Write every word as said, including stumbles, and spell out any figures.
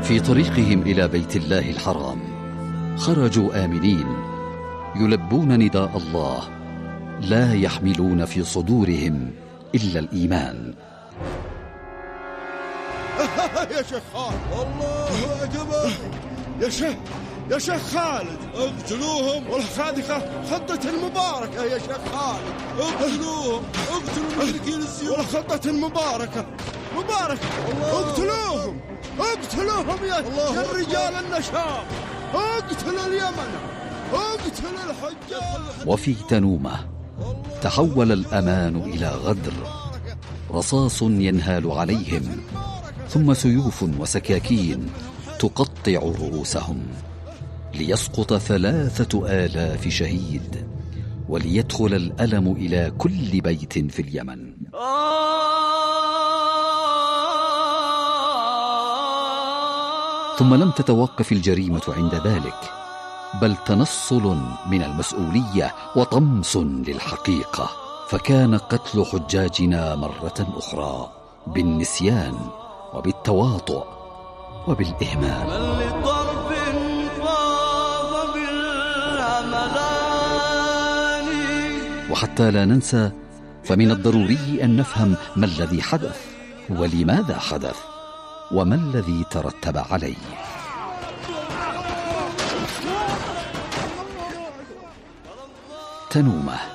في طريقهم إلى بيت الله الحرام خرجوا آمنين يلبون نداء الله، لا يحملون في صدورهم إلا الإيمان. يا شيخ خالد، الله أكبر. يا شيخ يا شيخ خالد، اقتلوهم. والله خطة المباركة يا شيخ خالد، اقتلوهم. اقتلوا المشركين السيوف. والله خطة المباركة مباركة. اقتلوهم اقتلوهم يا الرجال النشاط، اقتلوا اليمن، اقتلوا الحجاج. وفي تنومة تحول الأمان إلى غدر، رصاص ينهال عليهم، ثم سيوف وسكاكين تقطع رؤوسهم، ليسقط ثلاثة آلاف شهيد، وليدخل الألم إلى كل بيت في اليمن. ثم لم تتوقف الجريمة عند ذلك، بل تنصل من المسؤولية وطمس للحقيقة، فكان قتل حجاجنا مرة أخرى بالنسيان وبالتواطؤ وبالإهمال. وحتى لا ننسى، فمن الضروري أن نفهم ما الذي حدث ولماذا حدث وما الذي ترتب عليه. تنومة